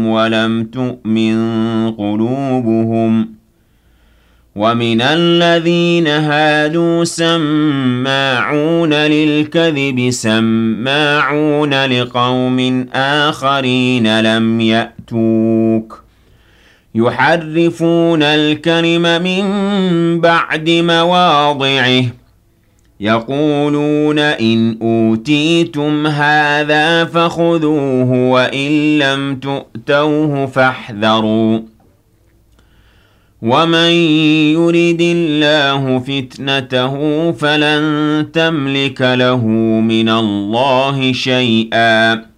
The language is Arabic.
أَسْلَمُوا وَلَمْ تُؤْمِنْ قُلُوبُهُمْ وَمِنَ الَّذِينَ هَادُوا سَمَّاعُونَ لِلْكَذِبِ سَمَّاعُونَ لِقَوْمٍ آخَرِينَ لَمْ يَأْتُوكَ يُحَرِّفُونَ الْكَلِمَ مِنْ بَعْدِ مَوَاضِعِهِ يَقُولُونَ إِنْ أُوتِيتُمْ هَذَا فَخُذُوهُ وَإِنْ لَمْ تُؤْتَوْهُ فَاحْذَرُوا وَمَنْ يُرِدِ اللَّهُ فِتْنَتَهُ فَلَنْ تَمْلِكَ لَهُ مِنَ اللَّهِ شَيْئًا